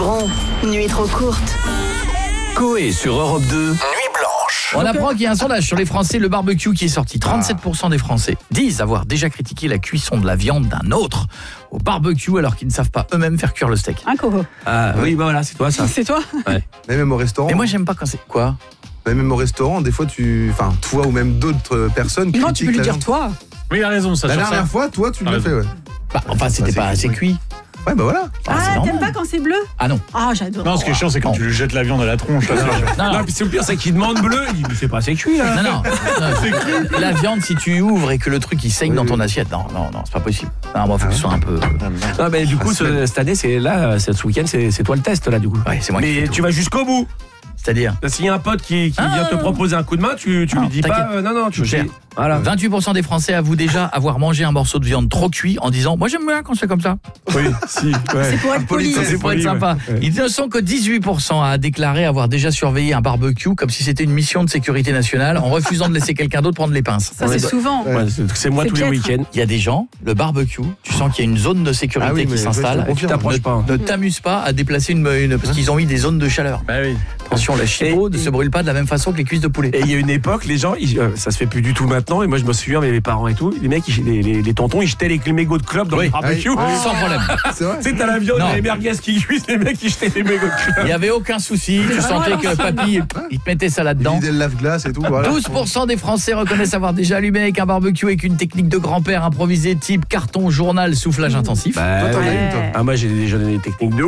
Quiberon, nuit trop courte. Coé sur Europe 2, Nuit Blanche. On apprend qu'il y a un sondage sur les Français, le barbecue qui est sorti. 37% des Français disent avoir déjà critiqué la cuisson de la viande d'un autre au barbecue alors qu'ils ne savent pas eux-mêmes faire cuire le steak. Un Coco. Oui, bah voilà, c'est toi ça. C'est toi. Mais même au restaurant. Mais moi j'aime pas quand c'est... Quoi ? Même au restaurant, des fois, toi ou même d'autres personnes Non, tu peux lui critiquent la dire viande. toi. Oui, il a raison, ça. La sur dernière ça. fois, toi, tu l'as fait, ouais. Bah, enfin, c'était c'est pas assez cuit. Ouais, bah voilà. c'est Ah, normal. t'aimes pas quand c'est bleu? Ah non. Ah, j'adore. Non, ce qui est chiant, c'est quand tu lui jettes la viande à la tronche. Non, puis c'est le pire, c'est qu'il demande bleu. Il dit, mais c'est pas assez cuit, là. Non. La viande, si tu ouvres et que le truc il saigne dans ton assiette, non, c'est pas possible. Non, moi, faut que ce soit un peu... Non, mais du coup, cette année, ce week-end, c'est toi le test, là, du coup. Ouais, c'est moi qui fais Mais tout. tu vas jusqu'au bout. C'est-à-dire S'il y a un pote qui vient te proposer un coup de main, tu lui dis pas, non, tu Je gère. Voilà. 28% des Français avouent déjà avoir mangé un morceau de viande trop cuit en disant « Moi j'aime bien quand c'est comme ça Oui, si. C'est pour être poli. ». C'est pour être sympa. Ils ne sont que 18% à déclarer avoir déjà surveillé un barbecue comme si c'était une mission de sécurité nationale en refusant de laisser quelqu'un d'autre prendre les pinces. Ça, c'est souvent. Ouais, c'est moi C'est tous les piètre. week-ends. Il y a des gens, le barbecue, tu sens qu'il y a une zone de sécurité Ah oui, qui mais s'installe. je te confirme. T'approches pas. Ne t'amuse pas à déplacer une parce qu'ils ont mis des zones de chaleur. Bah oui. Attention, la chipot ne se brûle pas de la même façon que les cuisses de poulet. Et il y a une époque, les gens, ça se fait plus du tout maintenant. Et moi, je me souviens, mes parents et tout, les mecs, les tontons, ils jetaient les mégots de clope dans Oui. le barbecue. Sans problème. C'est vrai. Tu sais, t'as la viande, Non. les merguez qui cuisent, les mecs, ils jetaient les mégots de Il clope. n'y avait aucun souci. Tu sentais que papy, il te mettait ça là-dedans. Vider le lave-glace et tout, voilà. 12% des Français reconnaissent avoir déjà allumé avec un barbecue avec une technique de grand-père improvisée type carton, journal, soufflage intensif. Toi, t'en as une, toi. Ah, moi, j'ai déjà des techniques de